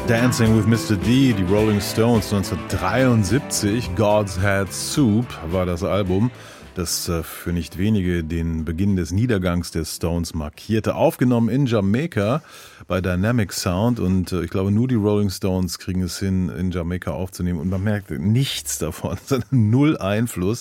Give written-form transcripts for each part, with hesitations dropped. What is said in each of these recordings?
Dancing with Mr. D, die Rolling Stones 1973, God's Had Soup war das Album, das für nicht wenige den Beginn des Niedergangs der Stones markierte. Aufgenommen in Jamaika bei Dynamic Sound und ich glaube nur die Rolling Stones kriegen es hin, in Jamaika aufzunehmen und man merkt nichts davon, null Einfluss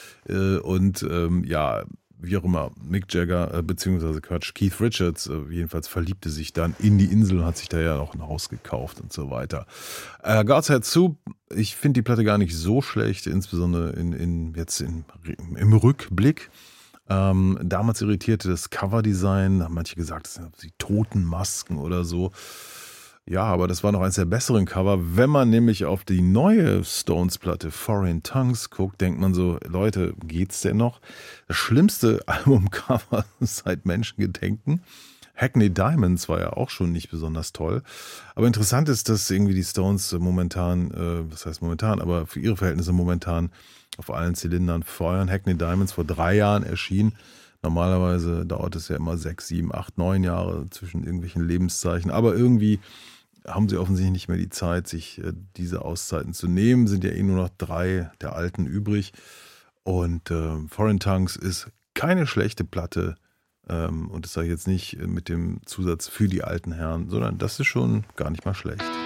wie auch immer, Mick Jagger beziehungsweise Keith Richards jedenfalls verliebte sich dann in die Insel und hat sich da ja auch ein Haus gekauft und so weiter. God's Had Soup, ich finde die Platte gar nicht so schlecht, insbesondere im Rückblick. Damals irritierte das Coverdesign, haben manche gesagt, das sind die Totenmasken oder so. Ja, aber das war noch eines der besseren Cover. Wenn man nämlich auf die neue Stones-Platte Foreign Tongues guckt, denkt man so, Leute, geht's denn noch? Das schlimmste Albumcover seit Menschengedenken. Hackney Diamonds war ja auch schon nicht besonders toll. Aber interessant ist, dass irgendwie die Stones momentan, aber für ihre Verhältnisse momentan auf allen Zylindern feuern. Hackney Diamonds vor 3 Jahren erschien. Normalerweise dauert es ja immer 6, 7, 8, 9 Jahre zwischen irgendwelchen Lebenszeichen. Aber irgendwie haben sie offensichtlich nicht mehr die Zeit, sich diese Auszeiten zu nehmen. Sind ja nur noch 3 der alten übrig. Und Foreign Tongues ist keine schlechte Platte. Und das sage ich jetzt nicht mit dem Zusatz für die alten Herren, sondern das ist schon gar nicht mal schlecht.